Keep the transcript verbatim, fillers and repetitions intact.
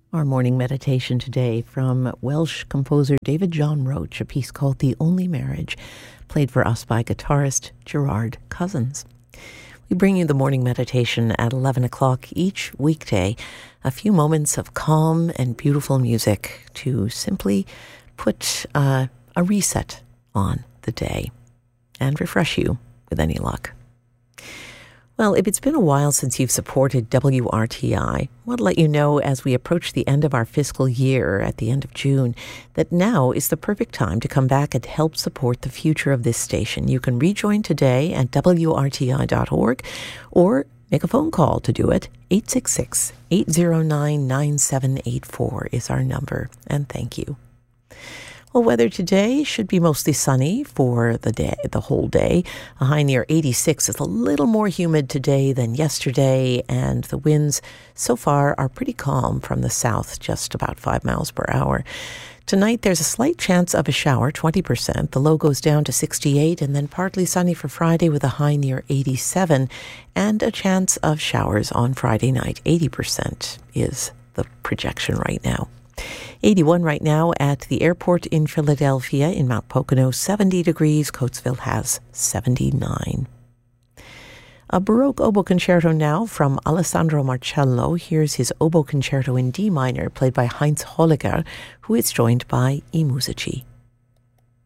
Our morning meditation today from Welsh composer David John Roche, a piece called The Only Marriage, played for us by guitarist Gerard Cousins. We bring you the morning meditation at eleven o'clock each weekday, a few moments of calm and beautiful music to simply put uh, a reset on the day and refresh you with any luck. Well, if it's been a while since you've supported W R T I, I want to let you know as we approach the end of our fiscal year at the end of June that now is the perfect time to come back and help support the future of this station. You can rejoin today at W R T I dot org or make a phone call to do it. eight six six, eight zero nine, nine seven eight four is our number, and thank you. Well, weather today should be mostly sunny for the day, the whole day. A high near eighty-six is a little more humid today than yesterday, and the winds so far are pretty calm from the south, just about five miles per hour. Tonight, there's a slight chance of a shower, twenty percent. The low goes down to sixty-eight, and then partly sunny for Friday with a high near eighty-seven, and a chance of showers on Friday night. eighty percent is the projection right now. eighty-one right now at the airport in Philadelphia. In Mount Pocono, seventy degrees. Coatesville has seventy-nine. A Baroque oboe concerto now from Alessandro Marcello. Here's his oboe concerto in D minor, played by Heinz Holliger, who is joined by I Musici.